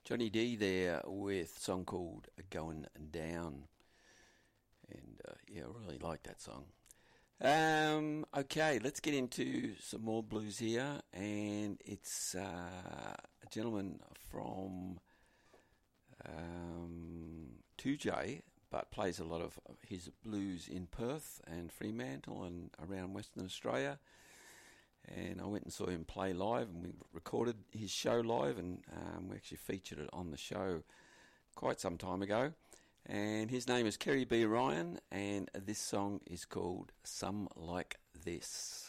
Johnny D there with a song called Going Down. And I really like that song. Okay, let's get into some more blues here. And it's a gentleman from 2J, but plays a lot of his blues in Perth and Fremantle and around Western Australia. And I went and saw him play live, and we recorded his show live, and we actually featured it on the show quite some time ago. And his name is Kerry B. Ryan, and this song is called Some Like This.